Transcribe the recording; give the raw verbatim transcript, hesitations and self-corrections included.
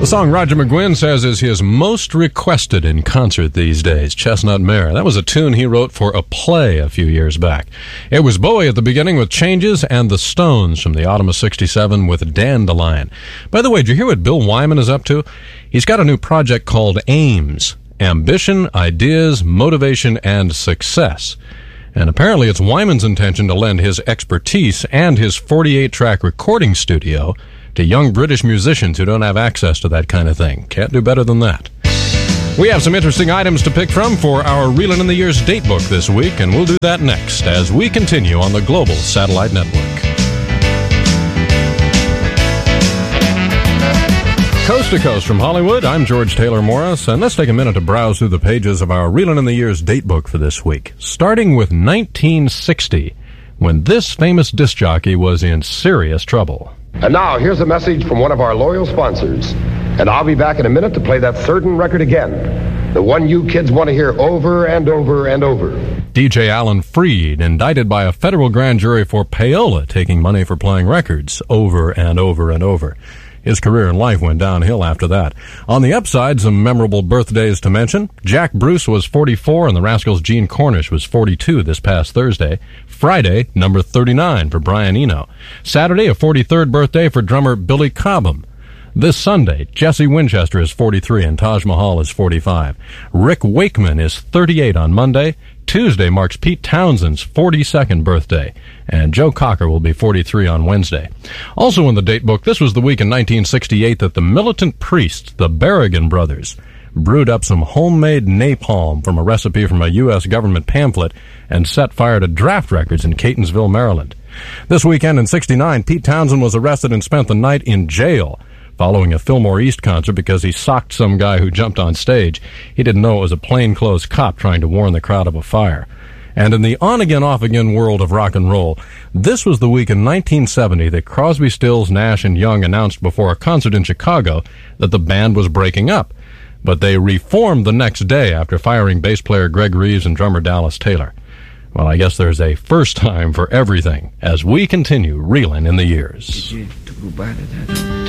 The song Roger McGuinn says is his most requested in concert these days, Chestnut Mare. That was a tune he wrote for a play a few years back. It was Bowie at the beginning with Changes and the Stones from the autumn of sixty-seven with Dandelion. By the way, did you hear what Bill Wyman is up to? He's got a new project called AIMS, Ambition, Ideas, Motivation, and Success. And apparently it's Wyman's intention to lend his expertise and his forty-eight track recording studio to young British musicians who don't have access to that kind of thing. Can't do better than that. We have some interesting items to pick from for our Reelin' in the Years date book this week, and we'll do that next as we continue on the Global Satellite Network. Coast to coast from Hollywood, I'm George Taylor Morris, and let's take a minute to browse through the pages of our Reelin' in the Years date book for this week, starting with nineteen sixty, when this famous disc jockey was in serious trouble. And now, here's a message from one of our loyal sponsors. And I'll be back in a minute to play that certain record again. The one you kids want to hear over and over and over. D J Alan Freed, indicted by a federal grand jury for payola, taking money for playing records over and over and over. His career in life went downhill after that. On the upside, some memorable birthdays to mention. Jack Bruce was forty-four, and the Rascals' Gene Cornish was forty-two this past Thursday. Friday, number thirty-nine for Brian Eno. Saturday, a forty-third birthday for drummer Billy Cobham. This Sunday, Jesse Winchester is forty-three and Taj Mahal is forty-five. Rick Wakeman is thirty-eight on Monday. Tuesday marks Pete Townshend's forty-second birthday, and Joe Cocker will be forty-three on Wednesday. Also in the date book, this was the week in nineteen sixty-eight that the militant priests, the Berrigan brothers, brewed up some homemade napalm from a recipe from a U S government pamphlet and set fire to draft records in Catonsville, Maryland. This weekend in sixty-nine, Pete Townshend was arrested and spent the night in jail following a Fillmore East concert because he socked some guy who jumped on stage. He didn't know it was a plainclothes cop trying to warn the crowd of a fire. And in the on-again, off-again world of rock and roll, this was the week in nineteen seventy that Crosby, Stills, Nash, and Young announced before a concert in Chicago that the band was breaking up. But they reformed the next day after firing bass player Greg Reeves and drummer Dallas Taylor. Well, I guess there's a first time for everything as we continue reeling in the years. Did you talk about it?